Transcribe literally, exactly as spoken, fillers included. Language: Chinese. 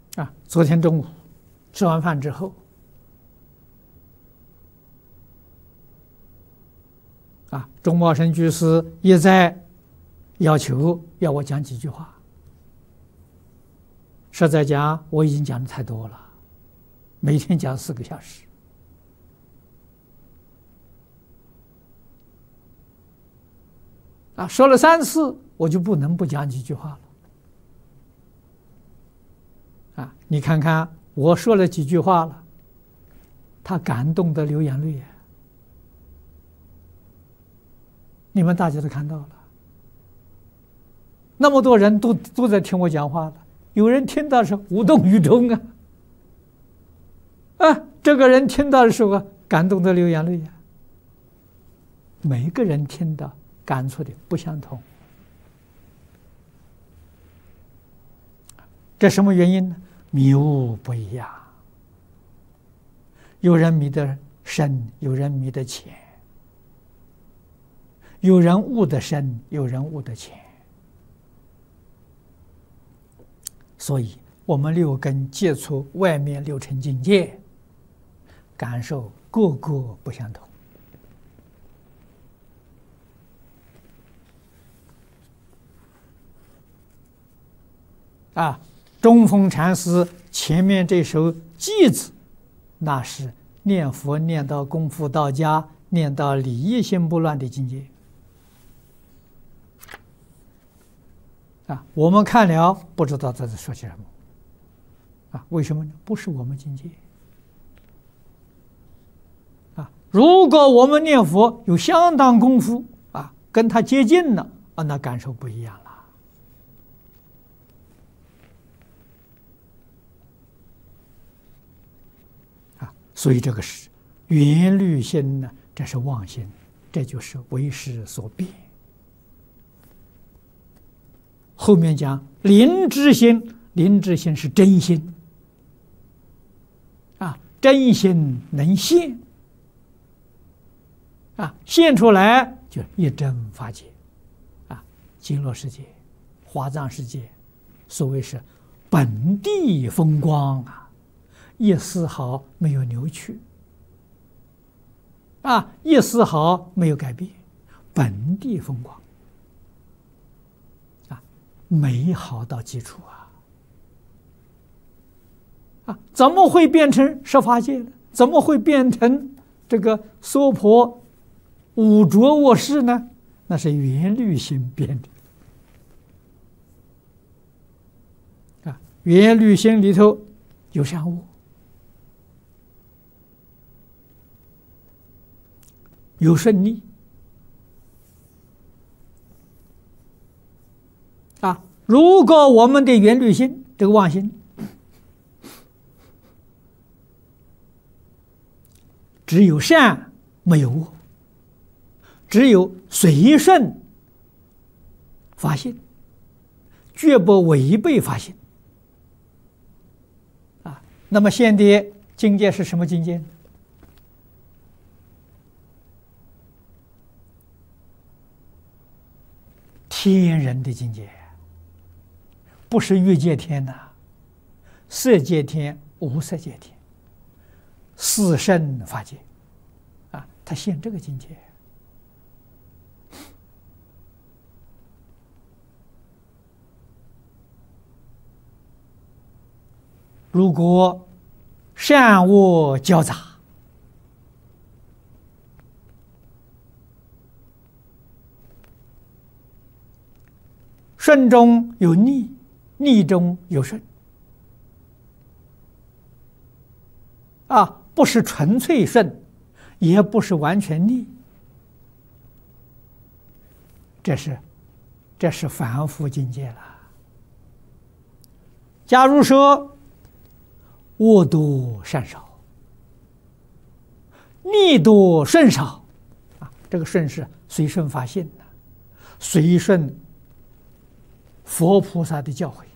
啊，昨天中午吃完饭之后，啊，钟茂生居士也在要求要我讲几句话。实在讲，我已经讲的太多了，每天讲四个小时。啊，说了三次，我就不能不讲几句话了。啊，你看看我说了几句话了，他感动得流眼泪。你们大家都看到了，那么多人都都在听我讲话了，有人听到是无动于衷啊，啊，这个人听到的时候感动得流眼泪呀。每一个人听到感触的不相同，这什么原因呢？迷悟不一样，有人迷得深，有人迷得浅，有人悟得深，有人悟得浅。所以我们六根接触外面六尘境界，感受个个不相同。啊，中峰禅师前面这首偈子，那是念佛念到功夫到家，念到理义心不乱的境界。啊，我们看了不知道他在说些什么。啊，为什么呢？不是我们境界。啊，如果我们念佛有相当功夫啊，跟他接近了啊，那感受不一样了。所以这个是缘虑心呢，这是妄心，这就是为识所变。后面讲灵知心，灵知心是真心啊，真心能现啊，现出来就一真法界啊，极乐世界、华藏世界，所谓是本地风光啊。一丝毫没有扭曲，啊，一丝毫没有改变，本地风光，啊，美好到极处啊！啊，怎么会变成十法界呢？怎么会变成这个娑婆五浊恶世呢？那是缘虑心变的。啊，缘虑心里头有善恶。有顺利啊！如果我们的缘虑心，这个妄心，只有善没有恶，只有随顺法性，绝不违背法性啊！那么现的境界是什么境界呢？天人的境界，不是欲界天呐、啊，色界天、无色界天，四圣法界，啊，他现这个境界。如果善恶交杂，顺中有逆，逆中有顺，啊，不是纯粹顺，也不是完全逆，这是，这是凡夫境界了。假如说恶多善少，逆多顺少，啊，这个顺是随顺法性的，随顺佛菩萨的教诲